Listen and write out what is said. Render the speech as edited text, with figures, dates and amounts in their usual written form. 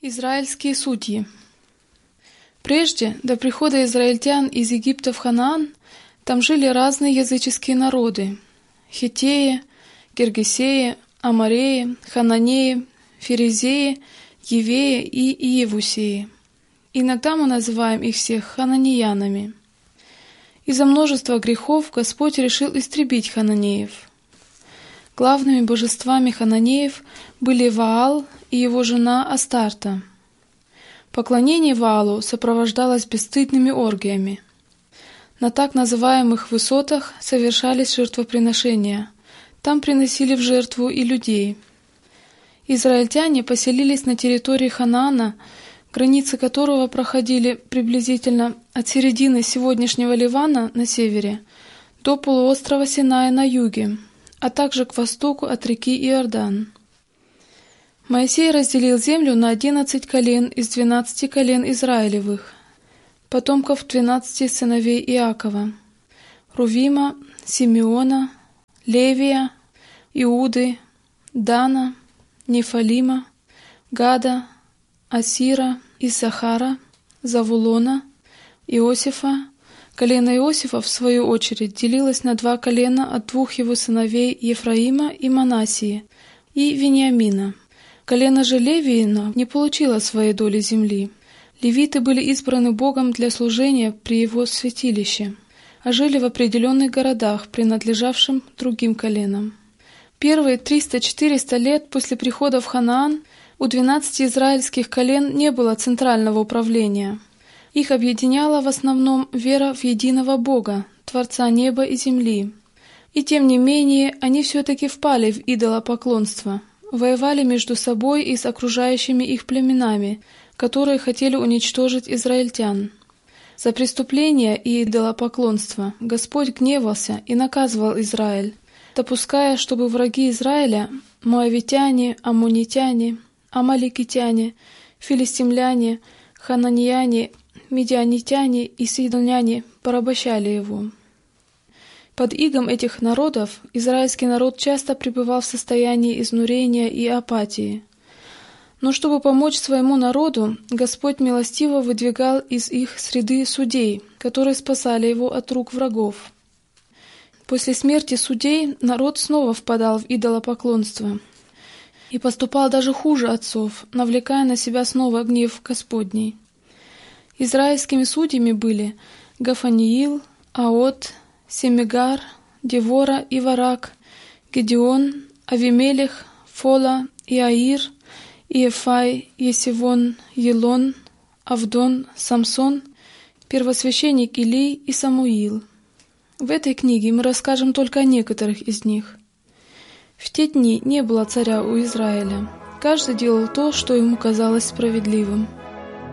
Израильские судьи. Прежде, до прихода израильтян из Египта в Ханаан, там жили разные языческие народы – хиттеи, гиргесеи, амореи, хананеи, ферезеи, евеи и иевусеи. Иногда мы называем их всех хананеянами. Из-за множества грехов Господь решил истребить хананеев. Главными божествами хананеев были Ваал и его жена Астарта. Поклонение Ваалу сопровождалось бесстыдными оргиями. На так называемых высотах совершались жертвоприношения. Там приносили в жертву и людей. Израильтяне поселились на территории Ханаана, границы которого проходили приблизительно от середины сегодняшнего Ливана на севере до полуострова Синая на юге, а также к востоку от реки Иордан. Моисей разделил землю на 11 колен из 12 колен Израилевых, потомков 12 сыновей Иакова: Рувима, Симеона, Левия, Иуды, Дана, Нефалима, Гада, Асира, Иссахара, Завулона, Иосифа. Колено Иосифа, в свою очередь, делилось на 2 колена от 2 его сыновей Ефраима и Манассии, и Вениамина. Колено же Левиина не получило своей доли земли. Левиты были избраны Богом для служения при его святилище, а жили в определенных городах, принадлежавшим другим коленам. Первые 300-400 лет после прихода в Ханаан у 12 израильских колен не было центрального управления. Их объединяла в основном вера в единого Бога, Творца неба и земли. И тем не менее, они все-таки впали в идолопоклонство, воевали между собой и с окружающими их племенами, которые хотели уничтожить израильтян. За преступления и идолопоклонство Господь гневался и наказывал Израиль, допуская, чтобы враги Израиля, моавитяне, аммонитяне, амаликитяне, филистимляне, хананеяне, медианитяне и сидоняне порабощали его. Под игом этих народов израильский народ часто пребывал в состоянии изнурения и апатии. Но чтобы помочь своему народу, Господь милостиво выдвигал из их среды судей, которые спасали его от рук врагов. После смерти судей народ снова впадал в идолопоклонство и поступал даже хуже отцов, навлекая на себя снова гнев Господний. Израильскими судьями были Гафаниил, Аот, Семигар, Девора и Варак, Гедеон, Авимелех, Фола, Иаир, Иефай, Есивон, Елон, Авдон, Самсон, первосвященник Илий и Самуил. В этой книге мы расскажем только о некоторых из них. В те дни не было царя у Израиля. Каждый делал то, что ему казалось справедливым.